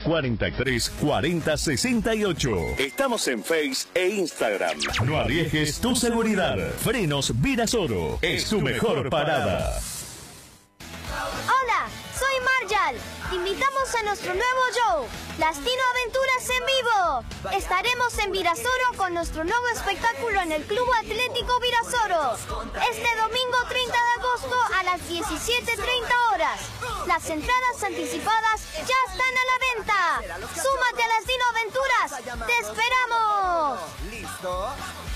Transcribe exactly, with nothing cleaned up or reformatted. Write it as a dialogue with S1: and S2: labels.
S1: cuarenta y tres cuarenta sesenta y ocho. Estamos en Face e Instagram. No arriesgues tu seguridad. Frenos Virasoro es tu mejor parada.
S2: Hola, soy Marjal. Te invitamos a nuestro nuevo show, Latino Aventuras en Vivo. Estaremos en Virasoro con nuestro nuevo espectáculo en el Club Atlético Virasoro. Este domingo treinta de agosto a las diecisiete treinta horas. Las entradas anticipadas ya están a la venta. Súmate a Latino Aventuras. ¡Te esperamos!
S3: ¿Listo?